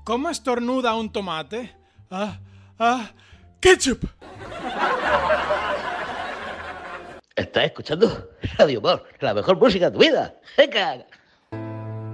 ¿Cómo estornuda un tomate? Ketchup. ¿Estás escuchando Radio Humor, la mejor música de tu vida? ¡Venga!